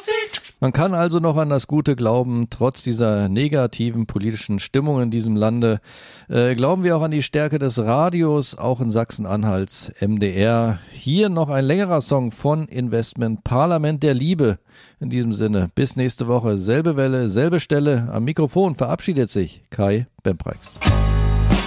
Man kann also noch an das Gute glauben, trotz dieser negativen politischen Stimmung in diesem Lande. Glauben wir auch an die Stärke des Radios, auch in Sachsen-Anhalts MDR. Hier noch ein längerer Song von Investment, Parlament der Liebe. In diesem Sinne, bis nächste Woche, selbe Welle, selbe Stelle. Am Mikrofon verabschiedet sich Kai Bemprex.